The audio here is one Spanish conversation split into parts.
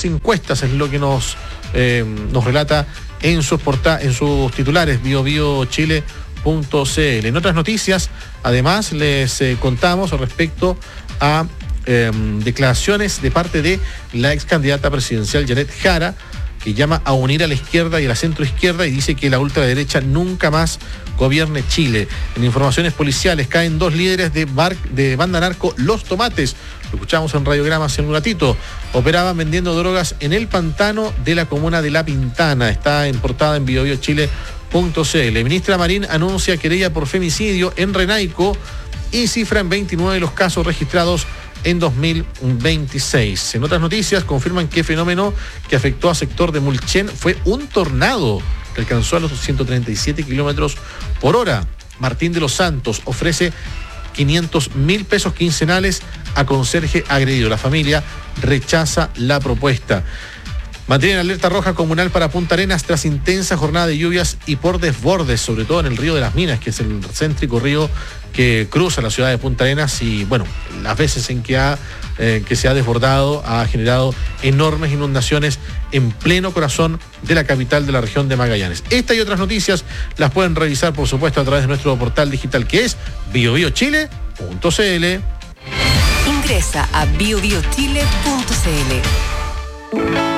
encuestas, es lo que nos relata en sus titulares biobiochile.cl. En otras noticias, además, les contamos respecto a declaraciones de parte de la ex candidata presidencial Janet Jara, que llama a unir a la izquierda y a la centroizquierda y dice que la ultraderecha nunca más gobierne Chile. En informaciones policiales caen 2 líderes de banda narco Los Tomates. Lo escuchamos en Radiograma hace un ratito. Operaban vendiendo drogas en el pantano de la comuna de La Pintana. Está en portada en biobiochile.cl. Ministra Marín anuncia querella por femicidio en Renaico y cifra en 29 los casos registrados en 2026. En otras noticias, confirman que fenómeno que afectó a sector de Mulchen fue un tornado que alcanzó a los 137 kilómetros por hora. Martín de los Santos ofrece 500.000 pesos quincenales a conserje agredido. La familia rechaza la propuesta. Mantienen alerta roja comunal para Punta Arenas tras intensa jornada de lluvias y por desbordes, sobre todo en el río de las Minas, que es el céntrico río que cruza la ciudad de Punta Arenas y, bueno, las veces en que se ha desbordado ha generado enormes inundaciones en pleno corazón de la capital de la región de Magallanes. Esta y otras noticias las pueden revisar, por supuesto, a través de nuestro portal digital que es biobiochile.cl. Ingresa a biobiochile.cl.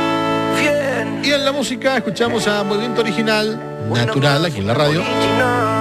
Y en la música escuchamos a Movimiento Original, Natural, aquí en la radio.